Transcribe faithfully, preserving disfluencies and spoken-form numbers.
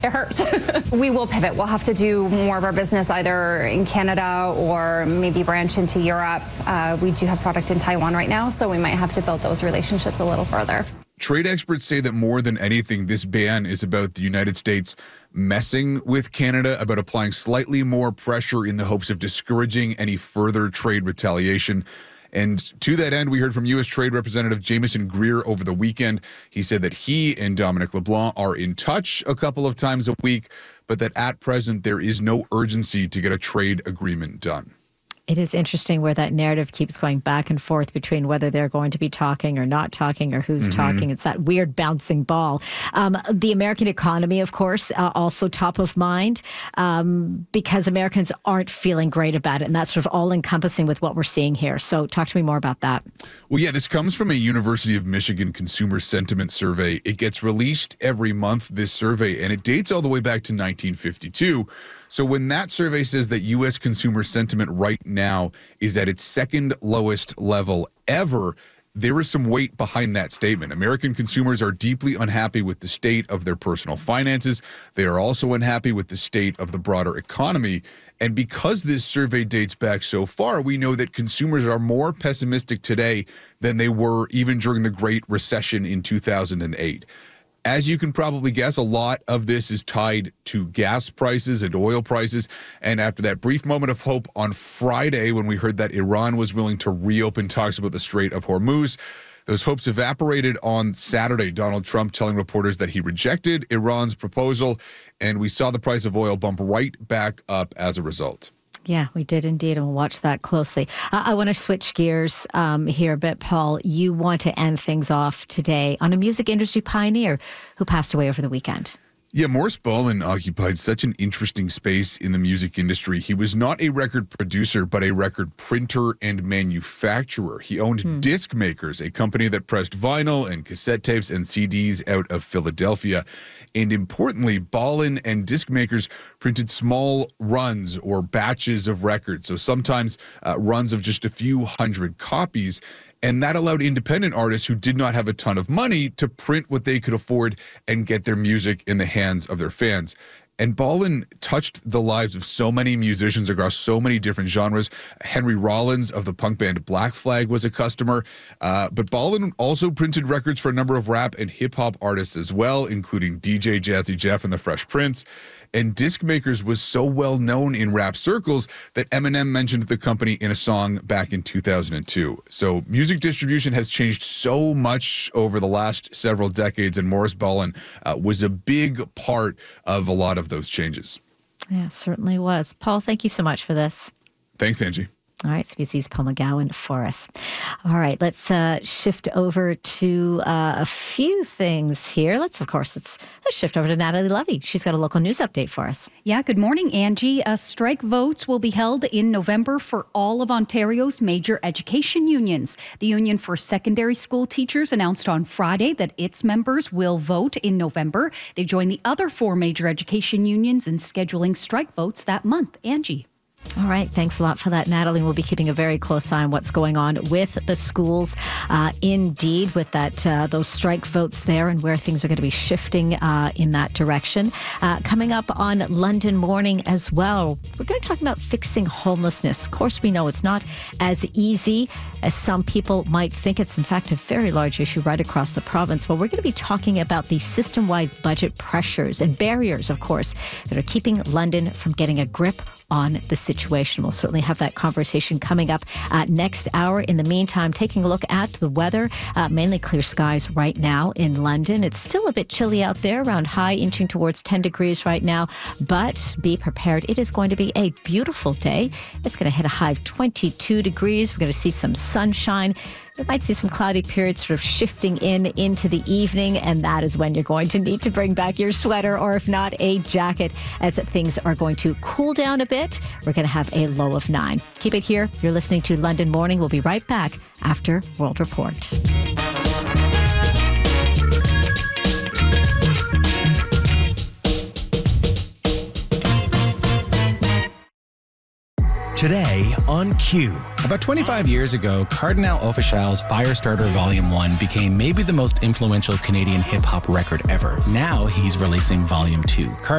It hurts. We will pivot. We'll have to do more of our business either in Canada or maybe branch into Europe. Uh, we do have product in Taiwan right now, so we might have to build those relationships a little further. Trade experts say that more than anything, this ban is about the United States messing with Canada, about applying slightly more pressure in the hopes of discouraging any further trade retaliation. And to that end, we heard from U S Trade Representative Jameson Greer over the weekend. He said that he and Dominic LeBlanc are in touch a couple of times a week, but that at present there is no urgency to get a trade agreement done. It is interesting where that narrative keeps going back and forth between whether they're going to be talking or not talking or who's mm-hmm. talking. It's that weird bouncing ball. Um, the American economy, of course, uh, also top of mind um, because Americans aren't feeling great about it. And that's sort of all encompassing with what we're seeing here. So talk to me more about that. Well, yeah, this comes from a University of Michigan consumer sentiment survey. It gets released every month, this survey, and it dates all the way back to nineteen fifty-two. So when that survey says that U S consumer sentiment right now is at its second lowest level ever, there is some weight behind that statement. American consumers are deeply unhappy with the state of their personal finances. They are also unhappy with the state of the broader economy. And because this survey dates back so far, we know that consumers are more pessimistic today than they were even during the Great Recession in two thousand eight. As you can probably guess, a lot of this is tied to gas prices and oil prices. And after that brief moment of hope on Friday, when we heard that Iran was willing to reopen talks about the Strait of Hormuz, those hopes evaporated on Saturday. Donald Trump telling reporters that he rejected Iran's proposal, and we saw the price of oil bump right back up as a result. Yeah, we did indeed, and we'll watch that closely. Uh, I want to switch gears um, here a bit, Paul. You want to end things off today on a music industry pioneer who passed away over the weekend. Yeah, Morris Ballin occupied such an interesting space in the music industry. He was not a record producer, but a record printer and manufacturer. He owned hmm. Disc Makers, a company that pressed vinyl and cassette tapes and C Ds out of Philadelphia. And importantly, Ballin and Disc Makers printed small runs or batches of records, so sometimes uh, runs of just a few hundred copies. And that allowed independent artists who did not have a ton of money to print what they could afford and get their music in the hands of their fans. And Ballin touched the lives of so many musicians across so many different genres. Henry Rollins of the punk band Black Flag was a customer. Uh, but Ballin also printed records for a number of rap and hip-hop artists as well, including D J Jazzy Jeff and the Fresh Prince. And Disc Makers was so well known in rap circles that Eminem mentioned the company in a song back in two thousand two. So music distribution has changed so much over the last several decades, and Morris Ballin uh, was a big part of a lot of those changes. Yeah, certainly was. Paul, thank you so much for this. Thanks, Angie. All right, C B C's Paul McGowan for us. All right, let's uh, shift over to uh, a few things here. Let's, of course, let's, let's shift over to Natalie Levy. She's got a local news update for us. Yeah, good morning, Angie. Uh, strike votes will be held in November for all of Ontario's major education unions. The Union for Secondary School Teachers announced on Friday that its members will vote in November. They join the other four major education unions in scheduling strike votes that month. Angie. All right. Thanks a lot for that, Natalie. We'll be keeping a very close eye on what's going on with the schools. Uh, indeed, with that uh, those strike votes there and where things are going to be shifting uh, in that direction. Uh, coming up on London Morning as well, we're going to talk about fixing homelessness. Of course, we know it's not as easy as some people might think. It's, in fact, a very large issue right across the province. But we're going to be talking about the system-wide budget pressures and barriers, of course, that are keeping London from getting a grip on the situation. We'll certainly have that conversation coming up uh, next hour. In the meantime, taking a look at the weather, uh, mainly clear skies right now in London. It's still a bit chilly out there, around high inching towards ten degrees right now, but be prepared. It is going to be a beautiful day. It's going to hit a high of twenty-two degrees. We're going to see some sunshine. We might see some cloudy periods sort of shifting in into the evening, and that is when you're going to need to bring back your sweater, or if not, a jacket, as things are going to cool down a bit. We're going to have a low of nine. Keep it here. You're listening to London Morning. We'll be right back after World Report. Today on Q. About twenty-five years ago, Cardinal Offishal's Firestarter Volume one became maybe the most influential Canadian hip-hop record ever. Now he's releasing Volume two. Card-